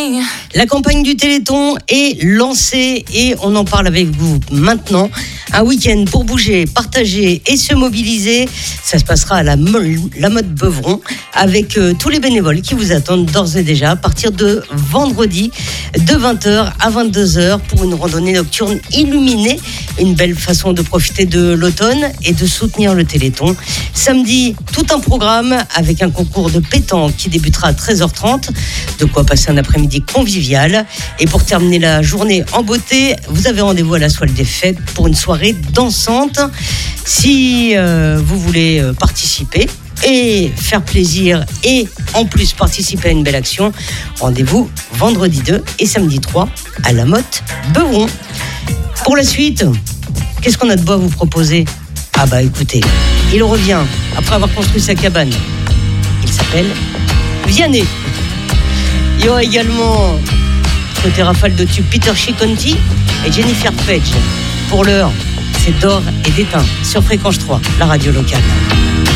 La campagne du Téléthon est lancée et on en parle avec vous maintenant. Un week-end pour bouger, partager et se mobiliser. Ça se passera à la Motte Beuvron avec tous les bénévoles qui vous attendent d'ores et déjà à partir de vendredi de 20h à 22h pour une randonnée nocturne illuminée. Une belle façon de profiter de l'automne et de soutenir le Téléthon. Samedi, tout un programme avec un concours de pétanque qui débutera à 13h30. De quoi passer un après-midi convivial. Et pour terminer la journée en beauté, vous avez rendez-vous à la Soile des Fêtes pour une soirée dansante. Si vous voulez participer et faire plaisir et en plus participer à une belle action, rendez-vous vendredi 2 et samedi 3 à la Motte Beuvron. Pour la suite, qu'est-ce qu'on a de beau à vous proposer ? Ah bah écoutez, il revient après avoir construit sa cabane. Il s'appelle Vianney. Il y aura également côté rafale de tube Peter Chiconti et Jennifer Page. Pour l'heure, c'est d'or et d'étain sur Fréquence 3, la radio locale.